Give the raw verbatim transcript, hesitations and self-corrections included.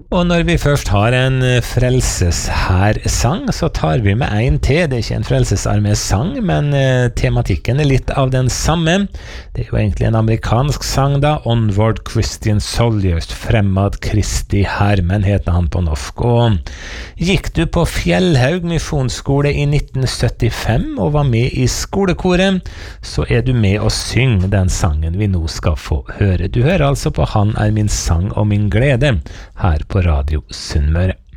Og når vi først har en frelseshær-sang, så tar vi med en til. Det er ikke en frelsesarmé-sang, men uh, tematikken er litt av den samme. Det er jo egentlig en amerikansk sang da, Onward Christian Soldiers, Fremad Kristi Hermen heter han på norsk. Og gikk du på Fjellhaug Misjonsskole i nitten syttifem og var med i skolekoret, så er du med og syng den sangen vi nå skal få høre. Du hører altså på Han er min sang og min glede, her på Radio Sunnmøre.